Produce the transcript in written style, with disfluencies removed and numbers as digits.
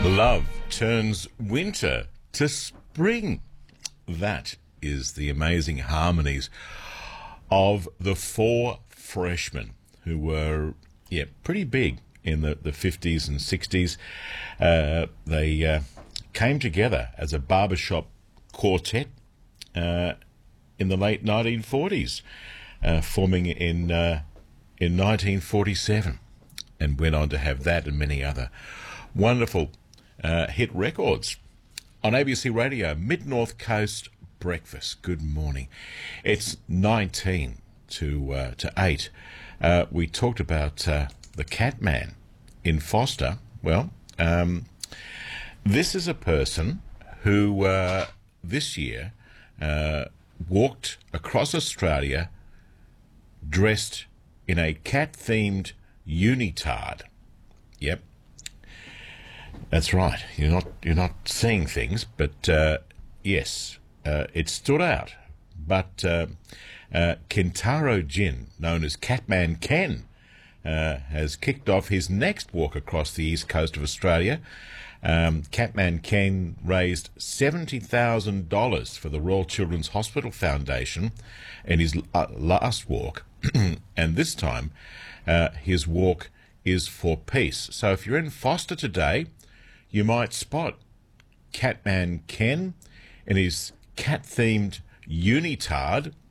Love turns winter to spring. That is the amazing harmonies of the Four Freshmen, who were, pretty big in the 50s and 60s. They came together as a barbershop quartet in the late 1940s, forming in 1947, and went on to have that and many other wonderful hit records. On ABC Radio, Mid-North Coast Breakfast. Good morning. It's 19 to 8. We talked about the Catman in Foster. Well, this is a person who this year walked across Australia dressed in a cat-themed unitard. Yep. That's right. You're not seeing things, but yes, it stood out. But Kentaro Gin, known as Catman Ken, has kicked off his next walk across the east coast of Australia. Catman Ken raised $70,000 for the Royal Children's Hospital Foundation in his last walk, and this time his walk is for peace. So if you're in Foster today, you might spot Catman Ken in his cat-themed unitard